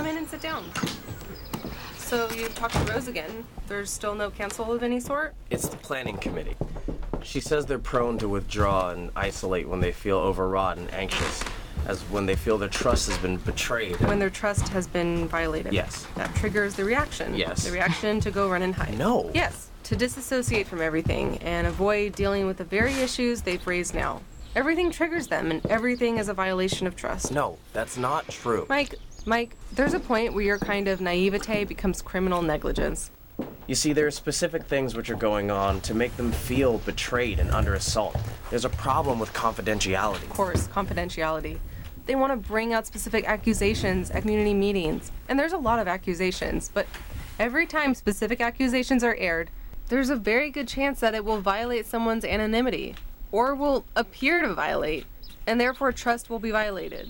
Come in and sit down. So you talked to Rose again. There's still no cancel of any sort? It's the planning committee. She says they're prone to withdraw and isolate when they feel overwrought and anxious, as when they feel their trust has been betrayed. When their trust has been violated. Yes. That triggers the reaction. Yes. The reaction to go run and hide. No. Yes. To disassociate from everything and avoid dealing with the very issues they've raised now. Everything triggers them, and everything is a violation of trust. No, that's not true. Mike, there's a point where your kind of naivete becomes criminal negligence. You see, there are specific things which are going on to make them feel betrayed and under assault. There's a problem with confidentiality. Of course, confidentiality. They want to bring out specific accusations at community meetings. And there's a lot of accusations, but every time specific accusations are aired, there's a very good chance that it will violate someone's anonymity, or will appear to violate, and therefore trust will be violated.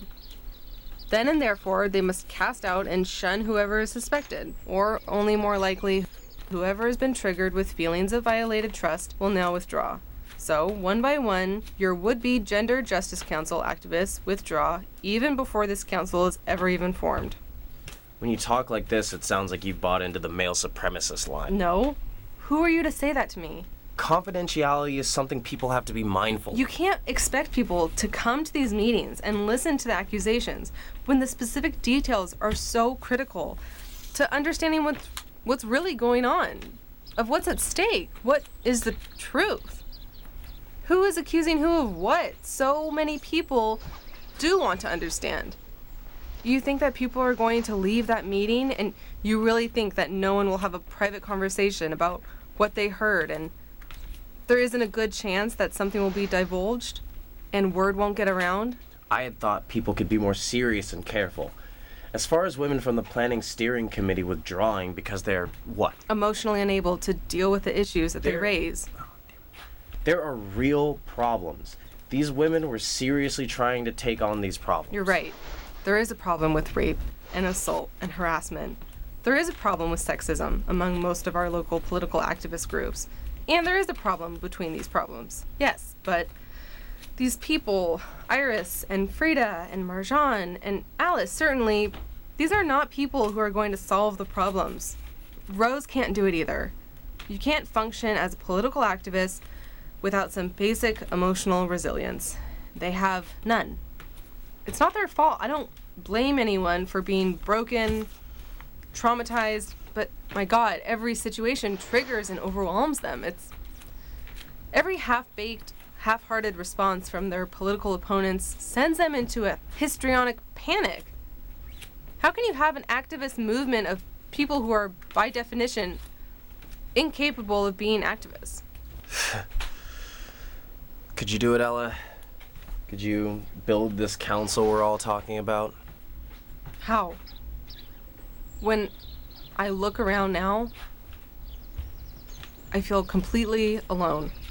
Then and therefore, they must cast out and shun whoever is suspected, or only more likely, whoever has been triggered with feelings of violated trust will now withdraw. So, one by one, your would-be Gender Justice Council activists withdraw even before this council is ever even formed. When you talk like this, it sounds like you've bought into the male supremacist line. No? Who are you to say that to me? Confidentiality is something people have to be mindful of. You can't expect people to come to these meetings and listen to the accusations when the specific details are so critical to understanding what's really going on, of what's at stake, what is the truth. Who is accusing who of what? So many people do want to understand. You think that people are going to leave that meeting, and you really think that no one will have a private conversation about what they heard, and there isn't a good chance that something will be divulged and word won't get around? I had thought people could be more serious and careful. As far as women from the planning steering committee withdrawing because they're, what? Emotionally unable to deal with the issues that they raise. There are real problems. These women were seriously trying to take on these problems. You're right. There is a problem with rape and assault and harassment. There is a problem with sexism among most of our local political activist groups. And there is a problem between these problems. Yes, but these people, Iris and Frida and Marjan and Alice, certainly, these are not people who are going to solve the problems. Rose can't do it either. You can't function as a political activist without some basic emotional resilience. They have none. It's not their fault. I don't blame anyone for being broken, traumatized, but my God, every situation triggers and overwhelms them. It's every half-baked, half-hearted response from their political opponents sends them into a histrionic panic. How can you have an activist movement of people who are, by definition, incapable of being activists? Could you do it, Ella? Could you build this council we're all talking about? How? When I look around now, I feel completely alone.